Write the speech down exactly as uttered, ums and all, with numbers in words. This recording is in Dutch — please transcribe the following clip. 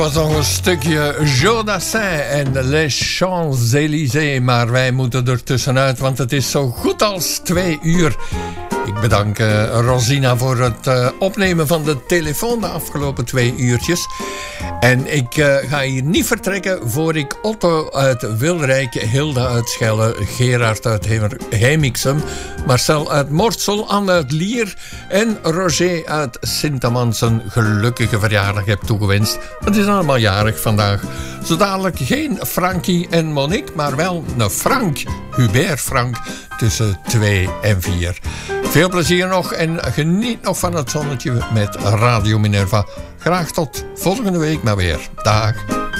was nog een stukje Jodassin en Les Champs-Élysées, maar wij moeten er tussenuit, want het is zo goed als twee uur. Ik bedank uh, Rosina voor het uh, opnemen van de telefoon de afgelopen twee uurtjes. En ik uh, ga hier niet vertrekken voor ik Otto uit Wilrijk, Hilda uit Schelle, Gerard uit Heemixem, Marcel uit Mortsel, Anne uit Lier en Roger uit Sint-Amans een gelukkige verjaardag heb toegewenst. Het is allemaal jarig vandaag. Zo dadelijk geen Frankie en Monique, maar wel een Frank, Hubert Frank, tussen twee en vier. Veel plezier nog en geniet nog van het zonnetje met Radio Minerva. Graag tot volgende week maar weer. Dag.